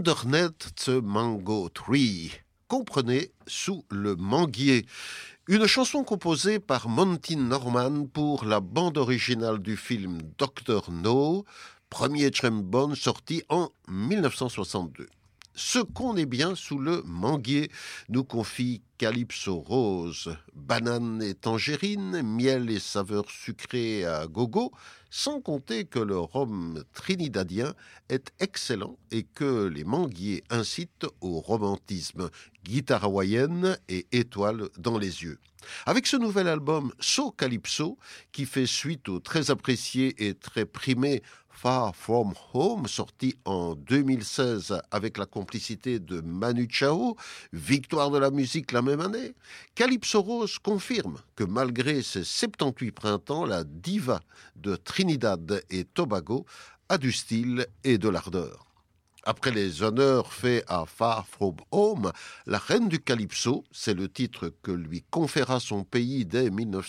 Underneath the Mango Tree. Comprenez, sous le manguier. Une chanson composée par Monty Norman pour la bande originale du film Dr. No, premier James Bond sorti en 1962. Ce qu'on est bien sous le manguier, nous confie Calypso Rose. Banane et tangerine, miel et saveurs sucrées à gogo, sans compter que le rhum trinidadien est excellent et que les manguiers incitent au romantisme. Guitare hawaïenne et étoiles dans les yeux. Avec ce nouvel album So Calypso, qui fait suite au très apprécié et très primé Far From Home, sorti en 2016 avec la complicité de Manu Chao, victoire de la musique la même année, Calypso Rose confirme que malgré ses 78 printemps, la diva de Trinidad et Tobago a du style et de l'ardeur. Après les honneurs faits à Far From Home, la reine du Calypso, c'est le titre que lui conféra son pays dès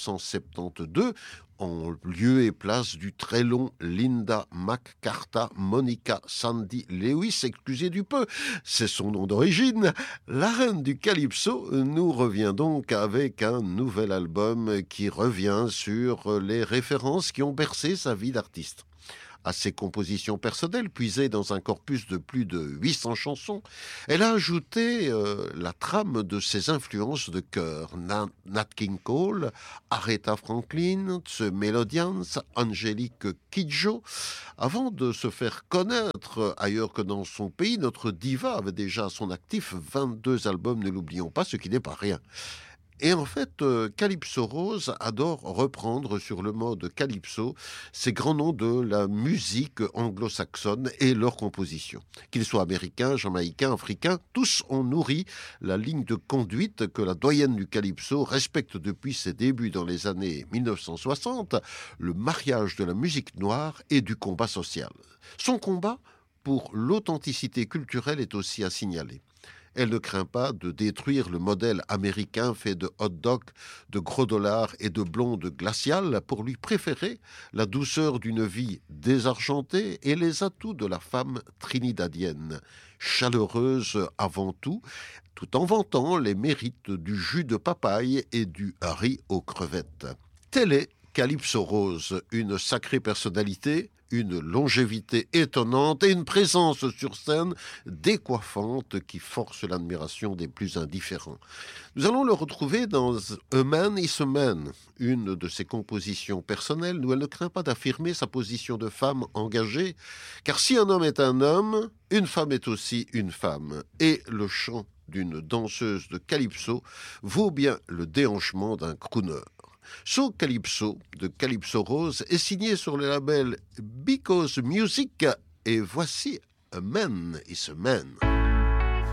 1972, en lieu et place du très long Linda McCartha Monica Sandy Lewis, excusez du peu, c'est son nom d'origine. La reine du Calypso nous revient donc avec un nouvel album qui revient sur les références qui ont bercé sa vie d'artiste. À ses compositions personnelles, puisées dans un corpus de plus de 800 chansons, elle a ajouté la trame de ses influences de chœur. Nat King Cole, Aretha Franklin, The Melodians, Angélique Kidjo. Avant de se faire connaître ailleurs que dans son pays, notre diva avait déjà à son actif 22 albums, ne l'oublions pas, ce qui n'est pas rien. Et en fait, Calypso Rose adore reprendre sur le mode Calypso ces grands noms de la musique anglo-saxonne et leurs compositions. Qu'ils soient américains, jamaïcains, africains, tous ont nourri la ligne de conduite que la doyenne du Calypso respecte depuis ses débuts dans les années 1960, le mariage de la musique noire et du combat social. Son combat pour l'authenticité culturelle est aussi à signaler. Elle ne craint pas de détruire le modèle américain fait de hot-dog, de gros dollars et de blondes glaciales pour lui préférer la douceur d'une vie désargentée et les atouts de la femme trinidadienne, chaleureuse avant tout en vantant les mérites du jus de papaye et du riz aux crevettes. Telle est Calypso Rose, une sacrée personnalité, une longévité étonnante et une présence sur scène décoiffante qui force l'admiration des plus indifférents. Nous allons le retrouver dans A Man is a Man, une de ses compositions personnelles où elle ne craint pas d'affirmer sa position de femme engagée, car si un homme est un homme, une femme est aussi une femme. Et le chant d'une danseuse de Calypso vaut bien le déhanchement d'un crooner. So Calypso de Calypso Rose est signé sur le label Because Music et voici A Man is a Man.